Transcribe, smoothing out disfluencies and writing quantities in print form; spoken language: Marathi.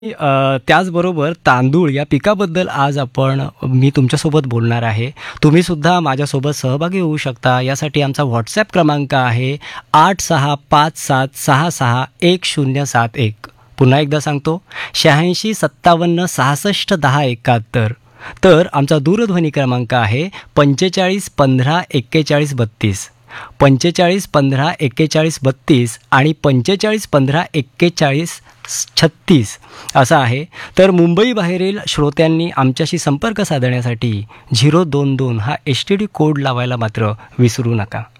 त्याचबरोबर तांदूळ या पिकाबद्दल आज मी तुमच्यासोबत बोलणार आहे. तुम्हीसुद्धा माझ्यासोबत सहभागी होऊ शकता. यासाठी आमचा WhatsApp क्रमांक आहे 8657661071. पुन्हा एकदा सांगतो 8657661071. तर आमचा दूरध्वनी क्रमांक आहे 45154132. 45154132 आणि 45154136 असा आहे. तर मुंबईबाहेरील श्रोत्यांनी आमच्याशी संपर्क साधण्यासाठी 022 हा STD कोड लावायला मात्र विसरू नका.